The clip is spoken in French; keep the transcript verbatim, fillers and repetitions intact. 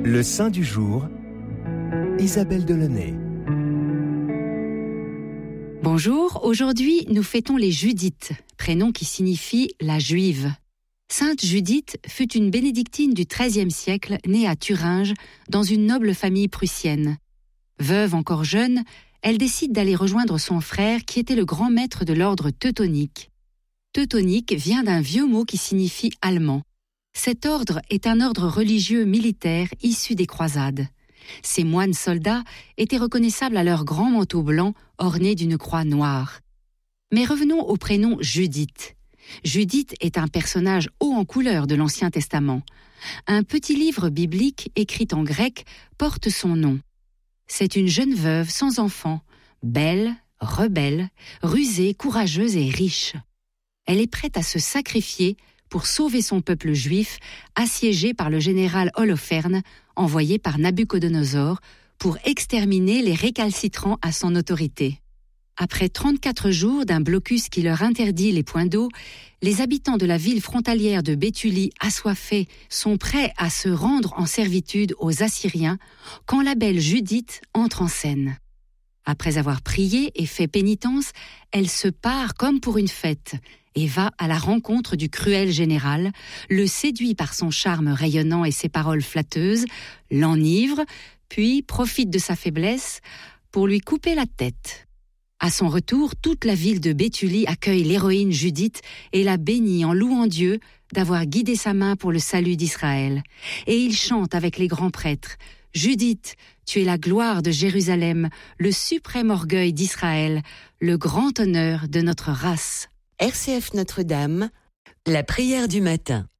Le saint du jour, Isabelle Delaunay. Bonjour, aujourd'hui nous fêtons les Judith, prénom qui signifie la juive. Sainte Judith fut une bénédictine du treizième siècle née à Thuringe dans une noble famille prussienne. Veuve encore jeune, elle décide d'aller rejoindre son frère qui était le grand maître de l'ordre teutonique. Teutonique vient d'un vieux mot qui signifie allemand. Cet ordre est un ordre religieux militaire issu des croisades. Ces moines soldats étaient reconnaissables à leur grand manteau blanc orné d'une croix noire. Mais revenons au prénom Judith. Judith est un personnage haut en couleur de l'Ancien Testament. Un petit livre biblique écrit en grec porte son nom. C'est une jeune veuve sans enfant, belle, rebelle, rusée, courageuse et riche. Elle est prête à se sacrifier pour sauver son peuple juif, assiégé par le général Holoferne, envoyé par Nabuchodonosor, pour exterminer les récalcitrants à son autorité. Après trente-quatre jours d'un blocus qui leur interdit les points d'eau, les habitants de la ville frontalière de Béthulie, assoiffés, sont prêts à se rendre en servitude aux Assyriens, quand la belle Judith entre en scène. Après avoir prié et fait pénitence, elle se part comme pour une fête et va à la rencontre du cruel général, le séduit par son charme rayonnant et ses paroles flatteuses, l'enivre, puis profite de sa faiblesse pour lui couper la tête. À son retour, toute la ville de Béthulie accueille l'héroïne Judith et la bénit en louant Dieu d'avoir guidé sa main pour le salut d'Israël. Et il chante avec les grands prêtres « Judith, tu es la gloire de Jérusalem, le suprême orgueil d'Israël, le grand honneur de notre race. » R C F Notre-Dame, la prière du matin.